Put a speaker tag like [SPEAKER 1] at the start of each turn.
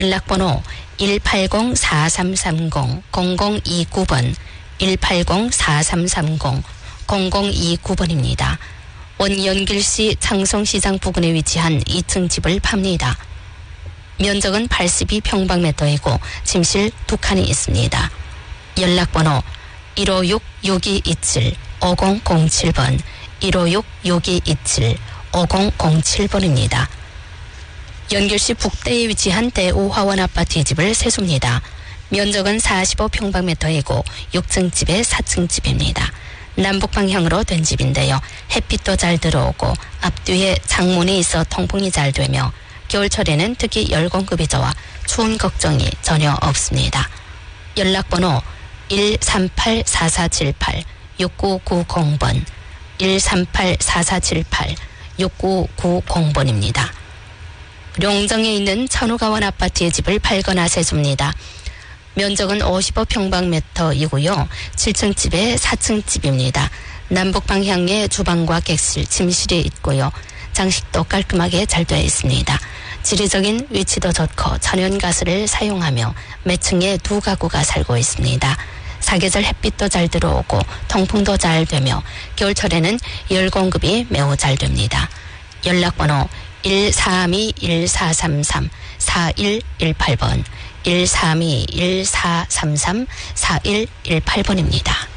[SPEAKER 1] 연락번호 180-4330-0029번, 180-4330-0029번입니다. 원연길시 창성시장 부근에 위치한 2층 집을 팝니다. 면적은 82평방미터이고 침실 2칸이 있습니다. 연락번호 156-6227-5007번, 156-6227-5007번입니다. 연길시 북대에 위치한 대우화원 아파트의 집을 세수입니다. 면적은 45평방미터이고 6층 집에 4층 집입니다. 남북방향으로 된 집인데요. 햇빛도 잘 들어오고 앞뒤에 창문이 있어 통풍이 잘 되며 겨울철에는 특히 열공급이 좋아 추운 걱정이 전혀 없습니다. 연락번호 138-4478-6990번, 138-4478-6990번입니다. 룡정에 있는 천우가원 아파트의 집을 팔거나 세수입니다. 면적은 55평방미터이고요. 7층 집에 4층 집입니다. 남북방향의 주방과 객실, 침실이 있고요. 장식도 깔끔하게 잘 되어 있습니다. 지리적인 위치도 좋고 천연가스를 사용하며 매층에 2가구가 살고 있습니다. 사계절 햇빛도 잘 들어오고 통풍도 잘 되며 겨울철에는 열 공급이 매우 잘 됩니다. 연락번호 132-1433-4118번, 132-1433-4118번입니다.